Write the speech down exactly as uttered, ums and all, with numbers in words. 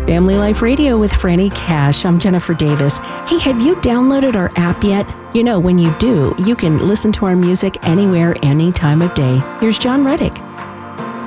Family Life Radio with Franny Cash. I'm Jennifer Davis. Hey, have you downloaded our app yet? You know, when you do, you can listen to our music anywhere, any time of day. Here's John Reddick.